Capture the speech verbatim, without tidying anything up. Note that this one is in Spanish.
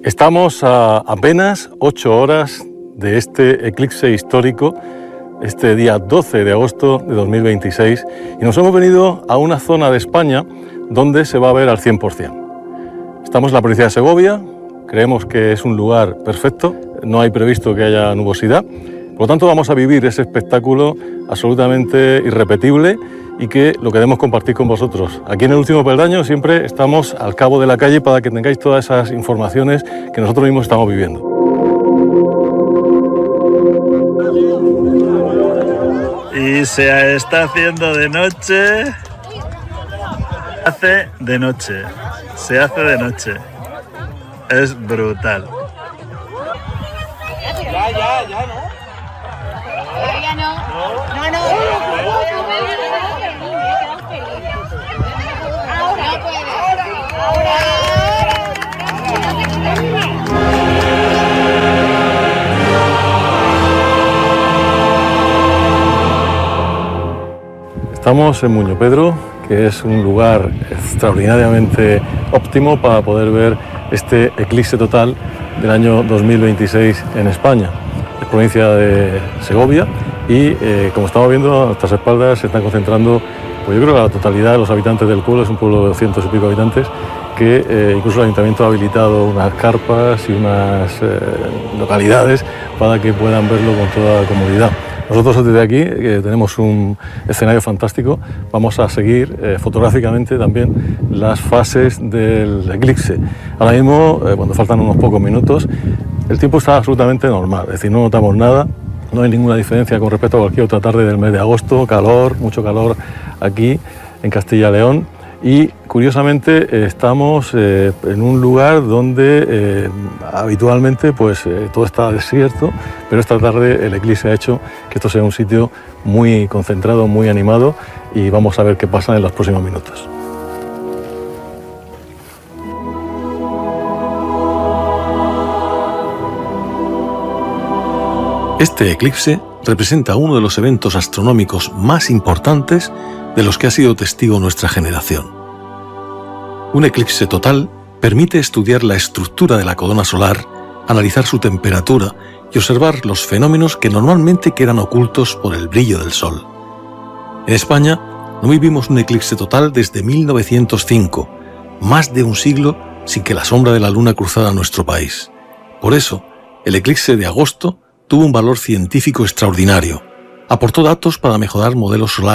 Estamos a apenas ocho horas de este eclipse histórico, este día doce de agosto de dos mil veintiséis, y nos hemos venido a una zona de España donde se va a ver al cien por cien. Estamos en la provincia de Segovia, creemos que es un lugar perfecto, no hay previsto que haya nubosidad, por lo tanto vamos a vivir ese espectáculo absolutamente irrepetible y que lo queremos compartir con vosotros. Aquí en El Último Peldaño siempre estamos al cabo de la calle para que tengáis todas esas informaciones que nosotros mismos estamos viviendo. Y se está haciendo de noche. Hace de noche. Se hace de noche. Es brutal. Ya, ya, ya, ¿no? Ya no. No, no. Ahora puede. Ahora. Estamos en Muño Pedro, que es un lugar extraordinariamente óptimo para poder ver este eclipse total del año dos mil veintiséis en España. Es provincia de Segovia y, eh, como estamos viendo, a nuestras espaldas se están concentrando, pues yo creo que la totalidad de los habitantes del pueblo. Es un pueblo de doscientos y pico habitantes, que eh, incluso el ayuntamiento ha habilitado unas carpas y unas eh, localidades para que puedan verlo con toda comodidad. Nosotros desde aquí, que tenemos un escenario fantástico, vamos a seguir eh, fotográficamente también las fases del eclipse. Ahora mismo, eh, cuando faltan unos pocos minutos, el tiempo está absolutamente normal, es decir, no notamos nada, no hay ninguna diferencia con respecto a cualquier otra tarde del mes de agosto, calor, mucho calor aquí en Castilla y León. Y curiosamente eh, estamos eh, en un lugar donde eh, habitualmente pues, eh, todo está desierto, pero esta tarde el eclipse ha hecho que esto sea un sitio muy concentrado, muy animado, y vamos a ver qué pasa en los próximos minutos. Este eclipse representa uno de los eventos astronómicos más importantes de los que ha sido testigo nuestra generación. Un eclipse total permite estudiar la estructura de la corona solar, analizar su temperatura y observar los fenómenos que normalmente quedan ocultos por el brillo del Sol. En España no vivimos un eclipse total desde mil novecientos cinco, más de un siglo sin que la sombra de la Luna cruzara nuestro país. Por eso, el eclipse de agosto tuvo un valor científico extraordinario. Aportó datos para mejorar modelos solares